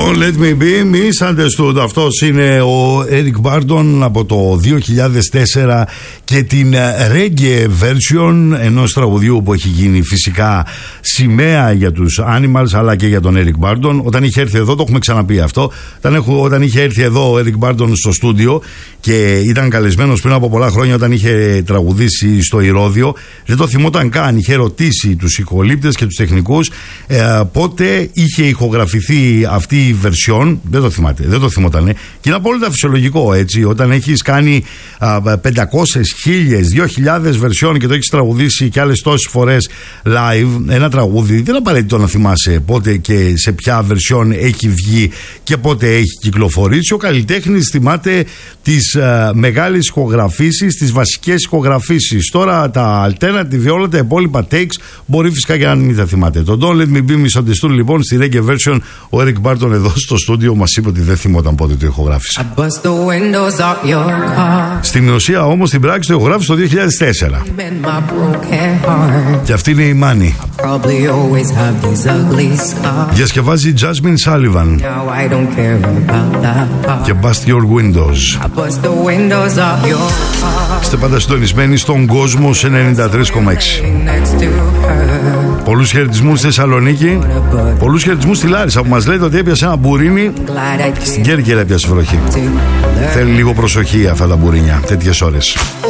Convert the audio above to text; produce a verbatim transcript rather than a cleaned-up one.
Don't Let Me Be Misunderstood. Αυτός είναι ο Eric Burdon από το δύο χιλιάδες τέσσερα και την reggae version ενός τραγουδιού που έχει γίνει φυσικά σημαία για τους Animals αλλά και για τον Eric Burdon. Όταν είχε έρθει εδώ, το έχουμε ξαναπεί αυτό, όταν, έχω, όταν είχε έρθει εδώ ο Eric Burdon στο στούντιο και ήταν καλεσμένος πριν από πολλά χρόνια όταν είχε τραγουδήσει στο Ηρώδειο, δεν το θυμόταν καν. Είχε ρωτήσει τους ηχολήπτες και τους τεχνικούς ε, πότε είχε ηχογραφηθεί αυτή η version. Δεν το θυμάται, δεν το θυμότανε. Και είναι απόλυτα φυσιολογικό, έτσι. Όταν έχεις κάνει α, πεντακόσιες, χίλιες, δύο χιλιάδες version και το έχεις τραγουδήσει και άλλες τόσες φορές live, ένα τραγούδι, δεν απαραίτητο να θυμάσαι πότε και σε ποια version έχει βγει και πότε έχει κυκλοφορήσει. Ο καλλιτέχνης θυμάται τις α, μεγάλες ηχογραφήσεις, τις βασικές ηχογραφήσεις. Τώρα τα alternative, όλα τα υπόλοιπα takes μπορεί φυσικά και να μην τα θυμάται. Το Don't Let Me Be Misunderstood λοιπόν στη reggae version, ο Eric Burdon εδώ στο στούντιο μας είπε ότι δεν θυμόταν πότε το ηχογράφησε. Στην ουσία όμως στην πράξη το ηχογράφησε το δύο χιλιάδες τέσσερα. Και αυτή είναι η Money. Διασκευάζει Jasmine Sullivan και Bust Your Windows. Είστε πάντα συντονισμένοι στον κόσμο σε ενενήντα τρία κόμμα έξι. Πολλούς χαιρετισμούς στη Θεσσαλονίκη, πολλούς χαιρετισμούς στη Λάρισα που μας λέτε ότι έπιασε ένα μπουρίνι. Στην Κέρκυρα έπιασε βροχή. Θέλει λίγο προσοχή αυτά τα μπουρίνια τέτοιες ώρες.